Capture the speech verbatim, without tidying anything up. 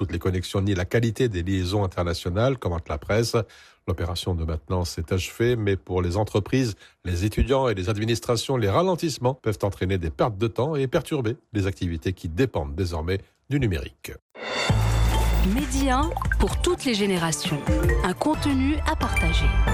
toutes les connexions ni la qualité des liaisons internationales, commente la presse. L'opération de maintenance est achevée, mais pour les entreprises, les étudiants et les administrations, les ralentissements peuvent entraîner des pertes de temps et perturber les activités qui dépendent désormais du numérique. Média pour toutes les générations. Un contenu à partager.